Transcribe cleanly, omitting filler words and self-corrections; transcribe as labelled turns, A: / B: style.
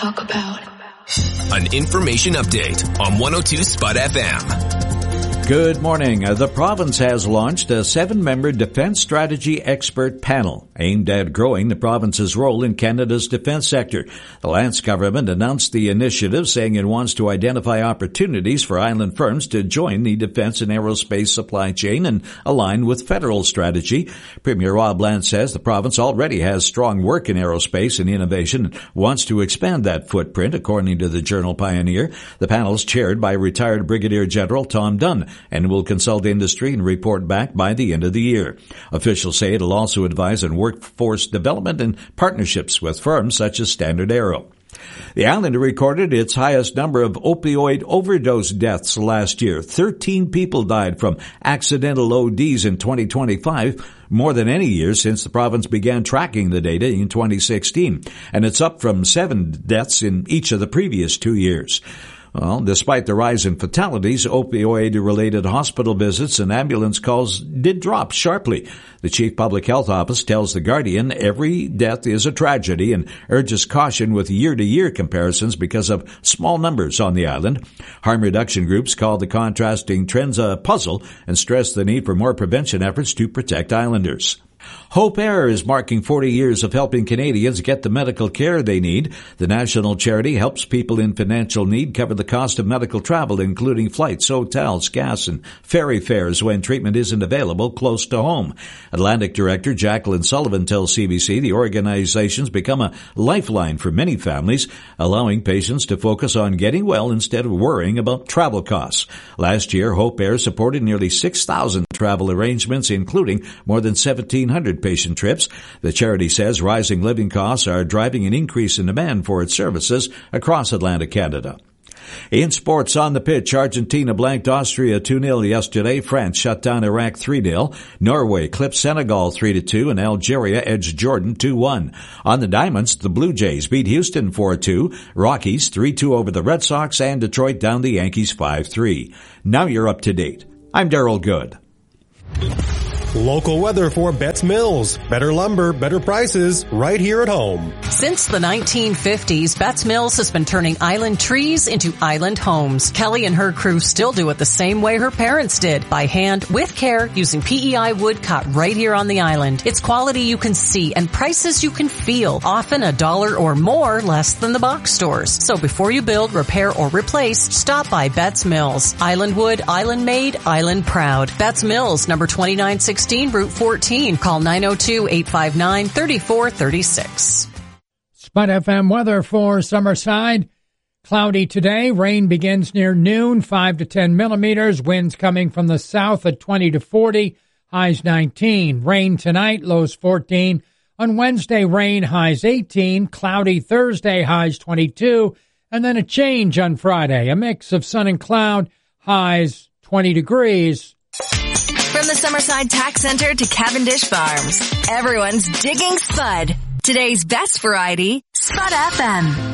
A: talk about.
B: An information update on 102 Spot FM.
C: Good morning. The province has launched a 7-member defense strategy expert panel aimed at growing the province's role in Canada's defense sector. The Lance government announced the initiative, saying it wants to identify opportunities for island firms to join the defense and aerospace supply chain and align with federal strategy. Premier Rob Lance says the province already has strong work in aerospace and innovation and wants to expand that footprint, according to the Journal Pioneer. The panel is chaired by retired Brigadier General Tom Dunn and will consult industry and report back by the end of the year. Officials say it'll also advise on workforce development and partnerships with firms such as Standard Aero. The island recorded its highest number of opioid overdose deaths last year. 13 people died from accidental ODs in 2025, more than any year since the province began tracking the data in 2016, and it's up from 7 deaths in each of the previous 2 years. Well, despite the rise in fatalities, opioid-related hospital visits and ambulance calls did drop sharply. The Chief Public Health Office tells The Guardian every death is a tragedy and urges caution with year-to-year comparisons because of small numbers on the island. Harm reduction groups call the contrasting trends a puzzle and stress the need for more prevention efforts to protect islanders. Hope Air is marking 40 years of helping Canadians get the medical care they need. The national charity helps people in financial need cover the cost of medical travel, including flights, hotels, gas, and ferry fares when treatment isn't available close to home. Atlantic Director Jacqueline Sullivan tells CBC the organization's become a lifeline for many families, allowing patients to focus on getting well instead of worrying about travel costs. Last year, Hope Air supported nearly 6,000 travel arrangements, including more than 1,700 patient trips. The charity says rising living costs are driving an increase in demand for its services across Atlantic Canada. In sports, on the pitch, Argentina blanked Austria 2-0 yesterday. France shut down Iraq 3-0. Norway clipped Senegal 3-2, and Algeria edged Jordan 2-1. On the diamonds, the Blue Jays beat Houston 4-2, Rockies 3-2 over the Red Sox, and Detroit down the Yankees 5-3. Now you're up to date. I'm Daryl Good.
D: Local weather for Betts Mills. Better lumber, better prices, right here at home.
E: Since the 1950s, Betts Mills has been turning island trees into island homes. Kelly and her crew still do it the same way her parents did, by hand, with care, using PEI wood cut right here on the island. It's quality you can see and prices you can feel, often $1 or more less than the box stores. So before you build, repair, or replace, stop by Betts Mills. Island wood, island made, island proud. Betts Mills, number 2916 Route 14. Call 902-859-3436.
F: Spot FM weather for Summerside. Cloudy today. Rain begins near noon, 5 to 10 millimeters. Winds coming from the south at 20 to 40. Highs 19. Rain tonight, lows 14. On Wednesday, rain, highs 18. Cloudy Thursday, highs 22. And then a change on Friday. A mix of sun and cloud, highs 20 degrees.
G: From the Summerside Tax Center to Cavendish Farms, everyone's digging Spud. Today's best variety, Spud FM.